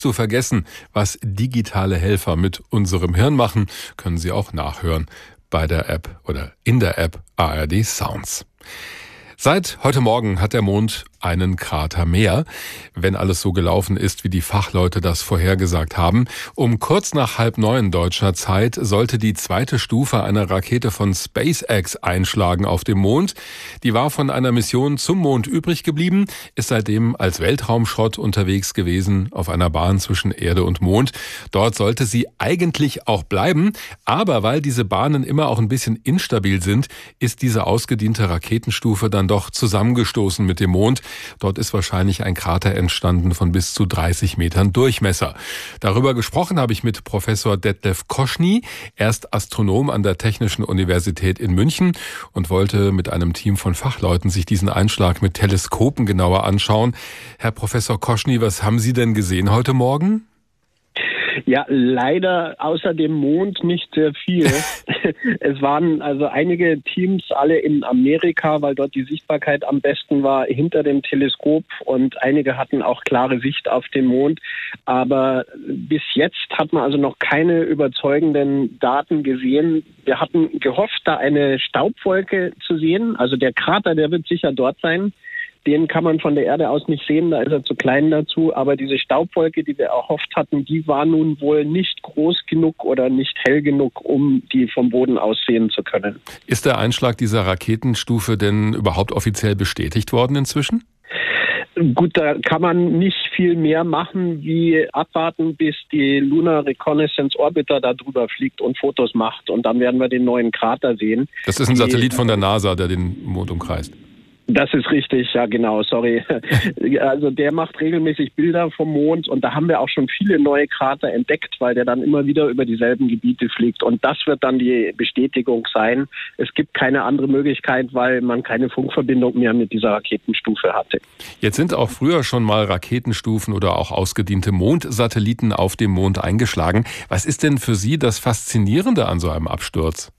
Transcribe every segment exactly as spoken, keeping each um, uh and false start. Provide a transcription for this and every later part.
zu vergessen, was digitale Helfer mit unserem Hirn machen, können Sie auch nachhören bei der App oder in der App A R D Sounds. Seit heute Morgen hat der Mond einen Krater mehr, wenn alles so gelaufen ist, wie die Fachleute das vorhergesagt haben. Um kurz nach halb neun deutscher Zeit sollte die zweite Stufe einer Rakete von SpaceX einschlagen auf dem Mond. Die war von einer Mission zum Mond übrig geblieben, ist seitdem als Weltraumschrott unterwegs gewesen auf einer Bahn zwischen Erde und Mond. Dort sollte sie eigentlich auch bleiben, aber weil diese Bahnen immer auch ein bisschen instabil sind, ist diese ausgediente Raketenstufe dann doch zusammengestoßen mit dem Mond. Dort ist wahrscheinlich ein Krater entstanden von bis zu dreißig Metern Durchmesser. Darüber gesprochen habe ich mit Professor Detlef Koschny. Er ist Astronom an der Technischen Universität in München und wollte mit einem Team von Fachleuten sich diesen Einschlag mit Teleskopen genauer anschauen. Herr Professor Koschny, was haben Sie denn gesehen heute Morgen? Ja, leider außer dem Mond nicht sehr viel. Es waren also einige Teams, alle in Amerika, weil dort die Sichtbarkeit am besten war, hinter dem Teleskop, und einige hatten auch klare Sicht auf den Mond. Aber bis jetzt hat man also noch keine überzeugenden Daten gesehen. Wir hatten gehofft, da eine Staubwolke zu sehen. Also der Krater, der wird sicher dort sein. Den kann man von der Erde aus nicht sehen, da ist er zu klein dazu. Aber diese Staubwolke, die wir erhofft hatten, die war nun wohl nicht groß genug oder nicht hell genug, um die vom Boden aus sehen zu können. Ist der Einschlag dieser Raketenstufe denn überhaupt offiziell bestätigt worden inzwischen? Gut, da kann man nicht viel mehr machen, wie abwarten, bis die Lunar Reconnaissance Orbiter da drüber fliegt und Fotos macht. Und dann werden wir den neuen Krater sehen. Das ist ein Satellit von der NASA, der den Mond umkreist. Das ist richtig, ja genau, sorry. Also der macht regelmäßig Bilder vom Mond, und da haben wir auch schon viele neue Krater entdeckt, weil der dann immer wieder über dieselben Gebiete fliegt. Und das wird dann die Bestätigung sein. Es gibt keine andere Möglichkeit, weil man keine Funkverbindung mehr mit dieser Raketenstufe hatte. Jetzt sind auch früher schon mal Raketenstufen oder auch ausgediente Mondsatelliten auf dem Mond eingeschlagen. Was ist denn für Sie das Faszinierende an so einem Absturz?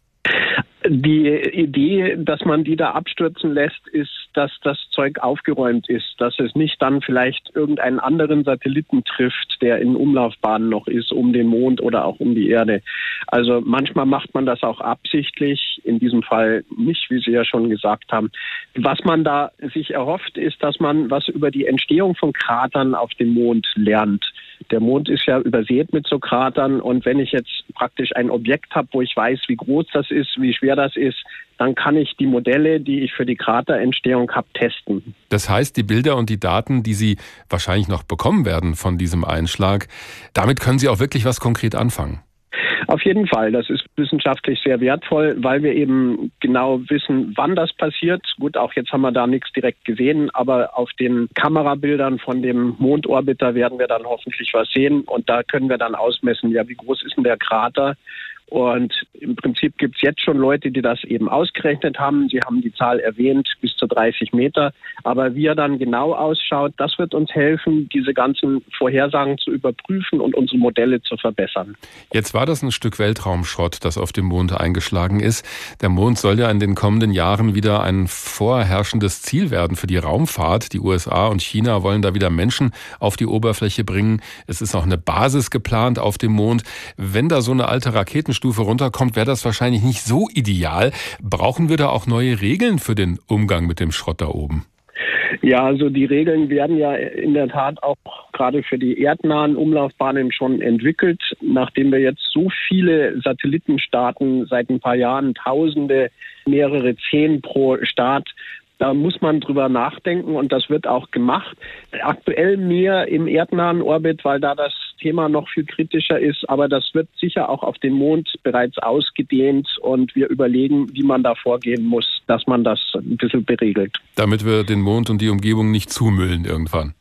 Die Idee, dass man die da abstürzen lässt, ist, dass das Zeug aufgeräumt ist, dass es nicht dann vielleicht irgendeinen anderen Satelliten trifft, der in Umlaufbahnen noch ist, um den Mond oder auch um die Erde. Also manchmal macht man das auch absichtlich, in diesem Fall nicht, wie Sie ja schon gesagt haben. Was man da sich erhofft, ist, dass man was über die Entstehung von Kratern auf dem Mond lernt. Der Mond ist ja übersät mit so Kratern, und wenn ich jetzt praktisch ein Objekt habe, wo ich weiß, wie groß das ist, wie schwer das ist, dann kann ich die Modelle, die ich für die Kraterentstehung habe, testen. Das heißt, die Bilder und die Daten, die Sie wahrscheinlich noch bekommen werden von diesem Einschlag, damit können Sie auch wirklich was konkret anfangen? Auf jeden Fall, das ist wissenschaftlich sehr wertvoll, weil wir eben genau wissen, wann das passiert. Gut, auch jetzt haben wir da nichts direkt gesehen, aber auf den Kamerabildern von dem Mondorbiter werden wir dann hoffentlich was sehen, und da können wir dann ausmessen, ja, wie groß ist denn der Krater? Und im Prinzip gibt es jetzt schon Leute, die das eben ausgerechnet haben. Sie haben die Zahl erwähnt, bis zu dreißig Meter. Aber wie er dann genau ausschaut, das wird uns helfen, diese ganzen Vorhersagen zu überprüfen und unsere Modelle zu verbessern. Jetzt war das ein Stück Weltraumschrott, das auf dem Mond eingeschlagen ist. Der Mond soll ja in den kommenden Jahren wieder ein vorherrschendes Ziel werden für die Raumfahrt. Die U S A und China wollen da wieder Menschen auf die Oberfläche bringen. Es ist auch eine Basis geplant auf dem Mond. Wenn da so eine alte Raketenstufe runterkommt, wäre das wahrscheinlich nicht so ideal. Brauchen wir da auch neue Regeln für den Umgang mit dem Schrott da oben? Ja, also die Regeln werden ja in der Tat auch gerade für die erdnahen Umlaufbahnen schon entwickelt. Nachdem wir jetzt so viele Satelliten starten, seit ein paar Jahren Tausende, mehrere zehn pro Start, da muss man drüber nachdenken, und das wird auch gemacht. Aktuell mehr im erdnahen Orbit, weil da das Thema noch viel kritischer ist, aber das wird sicher auch auf den Mond bereits ausgedehnt, und wir überlegen, wie man da vorgehen muss, dass man das ein bisschen beregelt. Damit wir den Mond und die Umgebung nicht zumüllen irgendwann.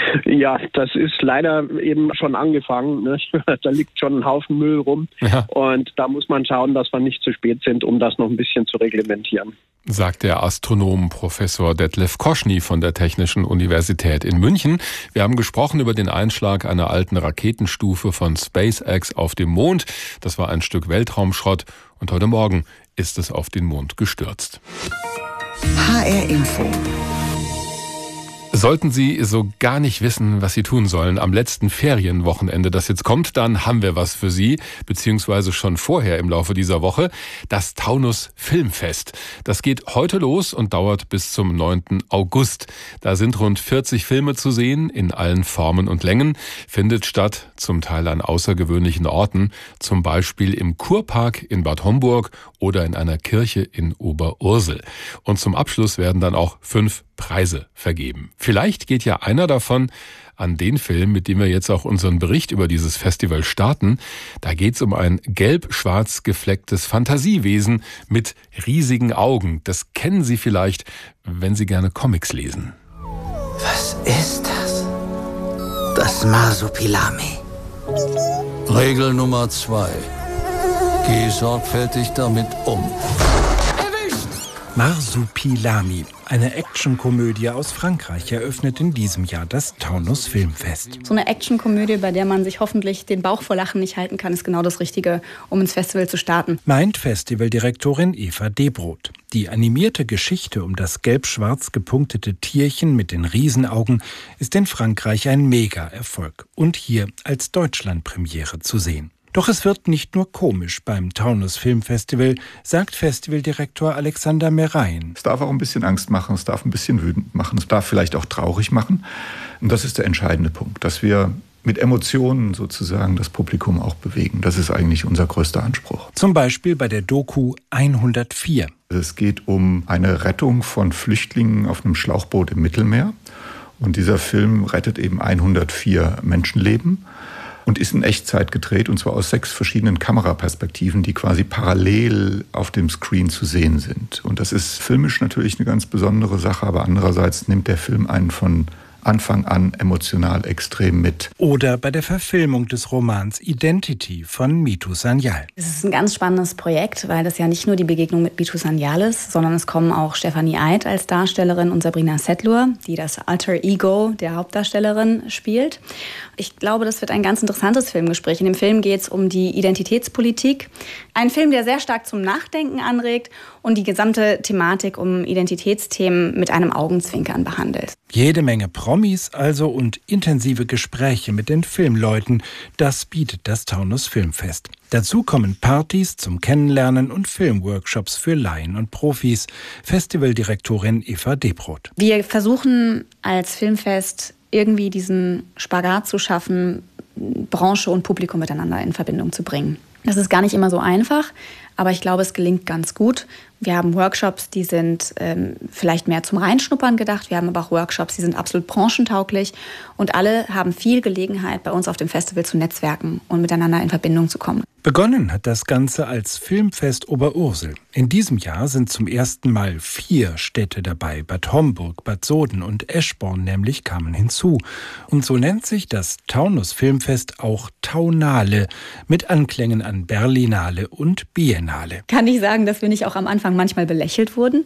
Ja, das ist leider eben schon angefangen. Ne? Da liegt schon ein Haufen Müll rum. Ja. Und da muss man schauen, dass wir nicht zu spät sind, um das noch ein bisschen zu reglementieren. Sagt der Astronom Professor Detlef Koschny von der Technischen Universität in München. Wir haben gesprochen über den Einschlag einer alten Raketenstufe von SpaceX auf dem Mond. Das war ein Stück Weltraumschrott, und heute Morgen ist es auf den Mond gestürzt. H R Info Sollten Sie so gar nicht wissen, was Sie tun sollen am letzten Ferienwochenende, das jetzt kommt, dann haben wir was für Sie, beziehungsweise schon vorher im Laufe dieser Woche, das Taunus Filmfest. Das geht heute los und dauert bis zum neunten August. Da sind rund vierzig Filme zu sehen, in allen Formen und Längen, findet statt, zum Teil an außergewöhnlichen Orten, zum Beispiel im Kurpark in Bad Homburg oder in einer Kirche in Oberursel. Und zum Abschluss werden dann auch fünf Preise vergeben. Vielleicht geht ja einer davon an den Film, mit dem wir jetzt auch unseren Bericht über dieses Festival starten. Da geht es um ein gelb-schwarz geflecktes Fantasiewesen mit riesigen Augen. Das kennen Sie vielleicht, wenn Sie gerne Comics lesen. Was ist das? Das Marsupilami. Regel Nummer zwei. Geh sorgfältig damit um. Marsupilami, eine Actionkomödie aus Frankreich, eröffnet in diesem Jahr das Taunus Filmfest. So eine Actionkomödie, bei der man sich hoffentlich den Bauch vor Lachen nicht halten kann, ist genau das Richtige, um ins Festival zu starten. Meint Festivaldirektorin Eva Debroth. Die animierte Geschichte um das gelb-schwarz gepunktete Tierchen mit den Riesenaugen ist in Frankreich ein Mega-Erfolg und hier als Deutschlandpremiere zu sehen. Doch es wird nicht nur komisch beim Taunus Filmfestival, sagt Festivaldirektor Alexander Merayen. Es darf auch ein bisschen Angst machen, es darf ein bisschen wütend machen, es darf vielleicht auch traurig machen. Und das ist der entscheidende Punkt, dass wir mit Emotionen sozusagen das Publikum auch bewegen. Das ist eigentlich unser größter Anspruch. Zum Beispiel bei der Doku hundertvier. Es geht um eine Rettung von Flüchtlingen auf einem Schlauchboot im Mittelmeer. Und dieser Film rettet eben hundertvier Menschenleben. Und ist in Echtzeit gedreht, und zwar aus sechs verschiedenen Kameraperspektiven, die quasi parallel auf dem Screen zu sehen sind. Und das ist filmisch natürlich eine ganz besondere Sache, aber andererseits nimmt der Film einen von Anfang an emotional extrem mit. Oder bei der Verfilmung des Romans Identity von Mitu Sanyal. Es ist ein ganz spannendes Projekt, weil das ja nicht nur die Begegnung mit Mitu Sanyal ist, sondern es kommen auch Stefanie Eid als Darstellerin und Sabrina Settler, die das Alter Ego der Hauptdarstellerin spielt. Ich glaube, das wird ein ganz interessantes Filmgespräch. In dem Film geht es um die Identitätspolitik. Ein Film, der sehr stark zum Nachdenken anregt und die gesamte Thematik um Identitätsthemen mit einem Augenzwinkern behandelt. Jede Menge Promis also und intensive Gespräche mit den Filmleuten, das bietet das Taunus Filmfest. Dazu kommen Partys zum Kennenlernen und Filmworkshops für Laien und Profis. Festivaldirektorin Eva Debroth. Wir versuchen als Filmfest irgendwie diesen Spagat zu schaffen, Branche und Publikum miteinander in Verbindung zu bringen. Das ist gar nicht immer so einfach, aber ich glaube, es gelingt ganz gut. Wir haben Workshops, die sind ähm, vielleicht mehr zum Reinschnuppern gedacht. Wir haben aber auch Workshops, die sind absolut branchentauglich. Und alle haben viel Gelegenheit, bei uns auf dem Festival zu netzwerken und miteinander in Verbindung zu kommen. Begonnen hat das Ganze als Filmfest Oberursel. In diesem Jahr sind zum ersten Mal vier Städte dabei. Bad Homburg, Bad Soden und Eschborn nämlich kamen hinzu. Und so nennt sich das Taunus Filmfest auch Taunale mit Anklängen an Berlinale und Biennale. Kann ich sagen, dass wir nicht auch am Anfang manchmal belächelt wurden?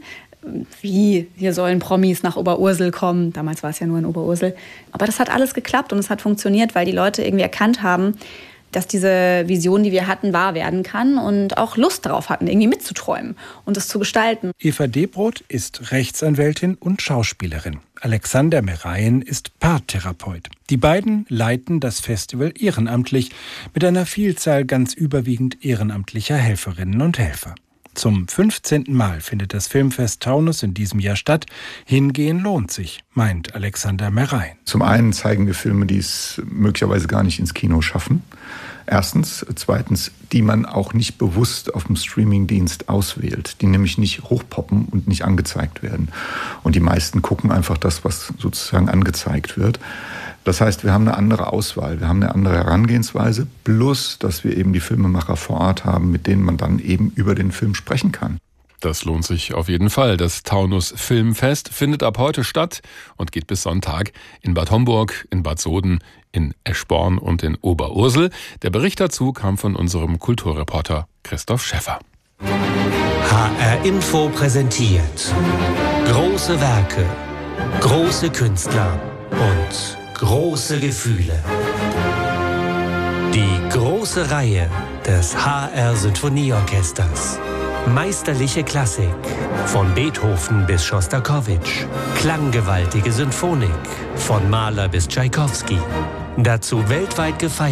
Wie, hier sollen Promis nach Oberursel kommen. Damals war es ja nur in Oberursel. Aber das hat alles geklappt und es hat funktioniert, weil die Leute irgendwie erkannt haben, dass diese Vision, die wir hatten, wahr werden kann und auch Lust darauf hatten, irgendwie mitzuträumen und es zu gestalten. Eva Debroth ist Rechtsanwältin und Schauspielerin. Alexander Merayen ist Paartherapeut. Die beiden leiten das Festival ehrenamtlich mit einer Vielzahl ganz überwiegend ehrenamtlicher Helferinnen und Helfer. Zum fünfzehnten Mal findet das Filmfest Taunus in diesem Jahr statt. Hingehen lohnt sich, meint Alexander Merayen. Zum einen zeigen wir Filme, die es möglicherweise gar nicht ins Kino schaffen. Erstens. Zweitens, die man auch nicht bewusst auf dem Streamingdienst auswählt, die nämlich nicht hochpoppen und nicht angezeigt werden. Und die meisten gucken einfach das, was sozusagen angezeigt wird. Das heißt, wir haben eine andere Auswahl, wir haben eine andere Herangehensweise, plus, dass wir eben die Filmemacher vor Ort haben, mit denen man dann eben über den Film sprechen kann. Das lohnt sich auf jeden Fall. Das Taunus Filmfest findet ab heute statt und geht bis Sonntag in Bad Homburg, in Bad Soden, in Eschborn und in Oberursel. Der Bericht dazu kam von unserem Kulturreporter Christoph Schäffer. H R Info präsentiert große Werke, große Künstler und große Gefühle. Die große Reihe des H R Sinfonieorchesters. Meisterliche Klassik, von Beethoven bis Schostakowitsch. Klanggewaltige Symphonik, von Mahler bis Tschaikowski. Dazu weltweit gefeiert